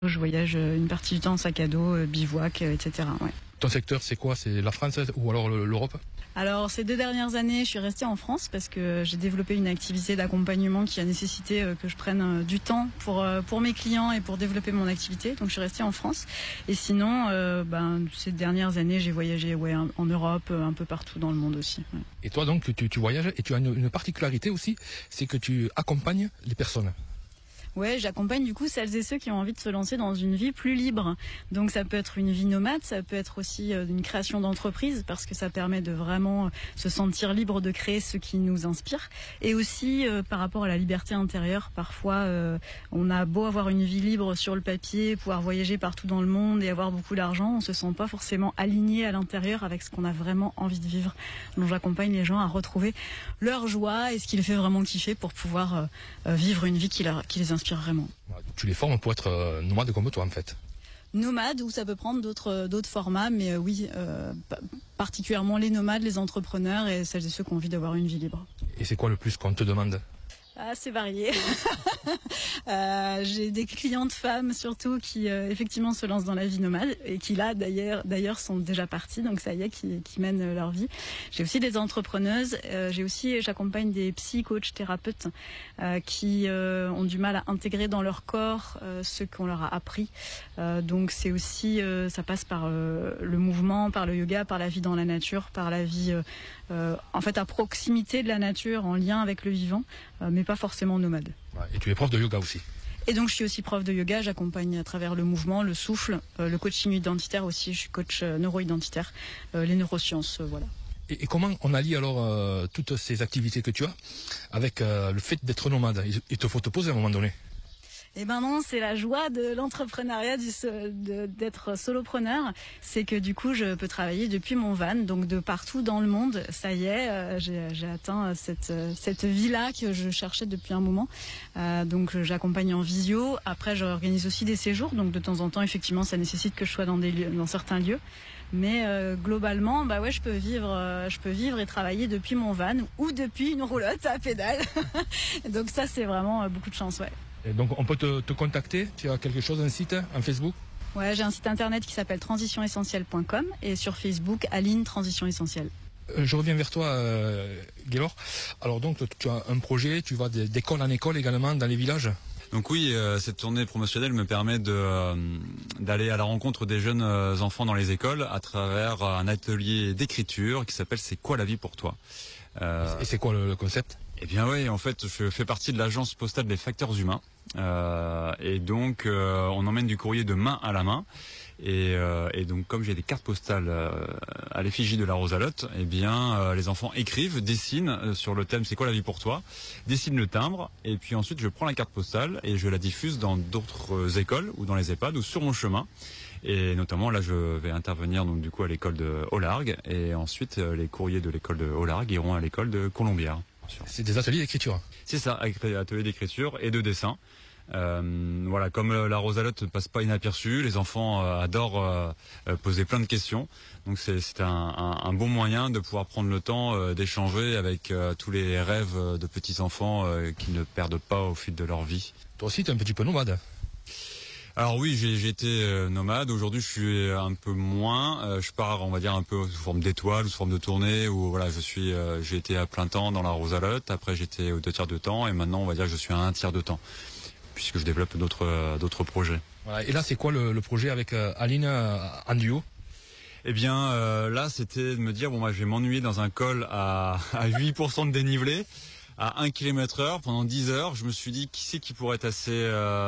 Je voyage une partie du temps en sac à dos, bivouac, etc. Ouais. Ton secteur, c'est quoi? C'est la France ou alors l'Europe? Alors ces 2 dernières années, je suis restée en France parce que j'ai développé une activité d'accompagnement qui a nécessité que je prenne du temps pour mes clients et pour développer mon activité. Donc je suis restée en France. Et sinon, ces dernières années, j'ai voyagé en Europe, un peu partout dans le monde aussi. Ouais. Et toi donc, tu voyages et tu as une particularité aussi, c'est que tu accompagnes les personnes. Ouais, j'accompagne du coup celles et ceux qui ont envie de se lancer dans une vie plus libre. Donc ça peut être une vie nomade, ça peut être aussi une création d'entreprise parce que ça permet de vraiment se sentir libre de créer ce qui nous inspire. Et aussi par rapport à la liberté intérieure, parfois on a beau avoir une vie libre sur le papier, pouvoir voyager partout dans le monde et avoir beaucoup d'argent, on se sent pas forcément aligné à l'intérieur avec ce qu'on a vraiment envie de vivre. Donc j'accompagne les gens à retrouver leur joie et ce qui les fait vraiment kiffer pour pouvoir vivre une vie qui les inspire vraiment. Tu les formes pour être nomade comme toi en fait. Nomade, ou ça peut prendre d'autres formats, mais oui, particulièrement les nomades, les entrepreneurs et celles et ceux qui ont envie d'avoir une vie libre. Et c'est quoi le plus qu'on te demande? C'est varié. J'ai des clientes femmes surtout qui effectivement se lancent dans la vie nomade et qui là d'ailleurs sont déjà parties, donc ça y est, qui mènent leur vie. J'ai aussi des entrepreneuses, j'accompagne des coachs, thérapeutes qui ont du mal à intégrer dans leur corps ce qu'on leur a appris. Donc c'est aussi, ça passe par le mouvement, par le yoga, par la vie dans la nature, par la vie en fait à proximité de la nature, en lien avec le vivant, mais pas forcément nomade. Et tu es prof de yoga aussi? Et donc je suis aussi prof de yoga, j'accompagne à travers le mouvement, le souffle, le coaching identitaire aussi, je suis coach neuro-identitaire, les neurosciences, voilà. Et comment on allie alors toutes ces activités que tu as avec le fait d'être nomade? Il te faut te poser à un moment donné. Eh ben non, c'est la joie de l'entrepreneuriat, d'être solopreneur. C'est que du coup, je peux travailler depuis mon van, donc de partout dans le monde. Ça y est, j'ai atteint cette vie-là que je cherchais depuis un moment. Donc j'accompagne en visio. Après, j'organise aussi des séjours. Donc de temps en temps, effectivement, ça nécessite que je sois dans certains lieux. Mais globalement, je peux vivre et travailler depuis mon van ou depuis une roulotte à pédale. Donc ça, c'est vraiment beaucoup de chance, ouais. Et donc on peut te contacter? Tu as quelque chose, un site, un Facebook? Ouais, j'ai un site internet qui s'appelle transitionessentielle.com et sur Facebook, Aline Transition Essentielle. Je reviens vers toi, Gaylor. Alors donc tu as un projet, tu vas d'école en école également dans les villages? Donc oui, cette tournée promotionnelle me permet d'aller à la rencontre des jeunes enfants dans les écoles à travers un atelier d'écriture qui s'appelle C'est quoi la vie pour toi? Et c'est quoi le concept? Eh bien oui, en fait, je fais partie de l'agence postale des facteurs humains. Et donc, on emmène du courrier de main à la main. Et donc, comme j'ai des cartes postales à l'effigie de la Rosalotte, eh bien, les enfants écrivent, dessinent sur le thème « C'est quoi la vie pour toi ?» dessinent le timbre. Et puis ensuite, je prends la carte postale et je la diffuse dans d'autres écoles ou dans les EHPAD ou sur mon chemin. Et notamment, là, je vais intervenir donc du coup à l'école de Hollargues. Et ensuite, les courriers de l'école de Hollargues iront à l'école de Colombières. C'est des ateliers d'écriture? C'est ça, ateliers d'écriture et de dessin. Voilà, comme la Rosalotte ne passe pas inaperçue, les enfants adorent poser plein de questions. Donc c'est un bon moyen de pouvoir prendre le temps d'échanger avec tous les rêves de petits enfants qui ne perdent pas au fil de leur vie. Toi aussi, tu es un petit peu nomade? Alors oui, j'ai été nomade. Aujourd'hui, je suis un peu moins. Je pars, on va dire, un peu sous forme d'étoile, sous forme de tournée. Où voilà, j'ai été à plein temps dans la Rosalotte. Après, j'étais aux 2 tiers de temps, et maintenant, on va dire que je suis à 1 tiers de temps, puisque je développe d'autres projets. Voilà. Et là, c'est quoi le projet avec Aline en duo? Eh bien, là, c'était de me dire moi, je vais m'ennuyer dans un col à 8% de dénivelé. À 1 km/h pendant 10 heures, je me suis dit qui c'est qui pourrait être assez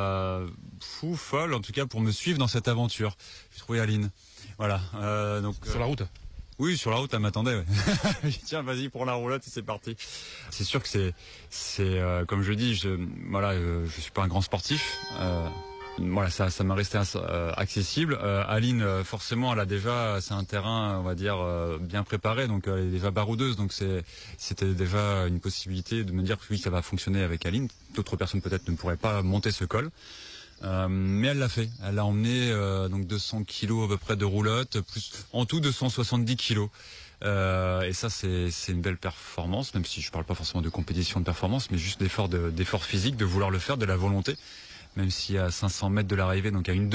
folle en tout cas pour me suivre dans cette aventure. J'ai trouvé Aline. Voilà. Donc sur la route. Oui, sur la route, elle m'attendait. Ouais. J'ai dit tiens, vas-y pour la roulotte et c'est parti. C'est sûr que c'est comme je dis, je suis pas un grand sportif. Voilà, ça m'a resté accessible. Aline, forcément, elle a déjà, c'est un terrain, on va dire, bien préparé, donc elle est déjà baroudeuse, donc c'était déjà une possibilité de me dire que oui, ça va fonctionner avec Aline. D'autres personnes peut-être ne pourraient pas monter ce col. Mais elle l'a fait. Elle a emmené donc 200 kilos à peu près de roulotte, plus en tout 270 kilos. Et ça, c'est une belle performance, même si je parle pas forcément de compétition de performance, mais juste d'effort physique, de vouloir le faire, de la volonté. même si à 500 mètres de l'arrivée, donc à une